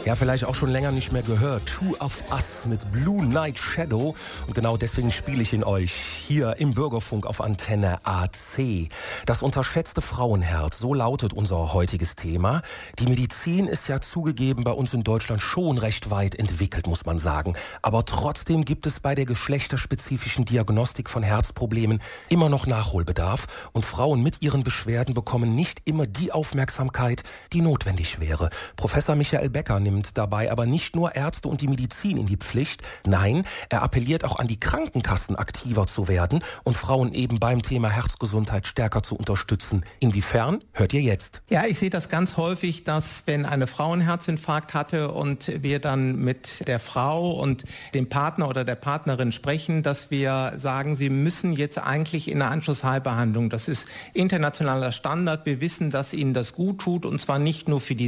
Ja, vielleicht auch schon länger nicht mehr gehört. Two of Us mit Blue Night Shadow. Und genau deswegen spiele ich ihn euch hier im Bürgerfunk auf Antenne AC. Das unterschätzte Frauenherz, so lautet unser heutiges Thema. Die Medizin ist ja zugegeben bei uns in Deutschland schon recht weit entwickelt, muss man sagen. Aber trotzdem gibt es bei der geschlechterspezifischen Diagnostik von Herzproblemen immer noch Nachholbedarf. Und Frauen mit ihren Beschwerden bekommen nicht immer die Aufmerksamkeit, die notwendig wäre. Professor Michael Becker nimmt dabei aber nicht nur Ärzte und die Medizin in die Pflicht. Nein, er appelliert auch an die Krankenkassen, aktiver zu werden und Frauen eben beim Thema Herzgesundheit stärker zu unterstützen. Inwiefern? Hört ihr jetzt. Ja, ich sehe das ganz häufig, dass wenn eine Frau einen Herzinfarkt hatte und wir dann mit der Frau und dem Partner oder der Partnerin sprechen, dass wir sagen, sie müssen jetzt eigentlich in eine Anschlussheilbehandlung. Das ist internationaler Standard. Wir wissen, dass ihnen das gut tut und zwar nicht nur für die